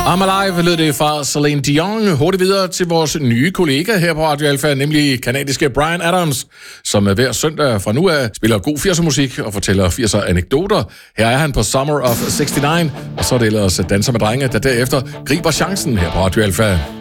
I'm Alive lød det fra Celine Dion. Hurtigt videre til vores nye kollega her på Radio Alpha, nemlig kanadiske Bryan Adams, som hver søndag fra nu af spiller god 80'er musik og fortæller 80'er anekdoter. Her er han på Summer of '69, og så er det ellers Danser med drenge, der derefter griber chancen her på Radio Alpha.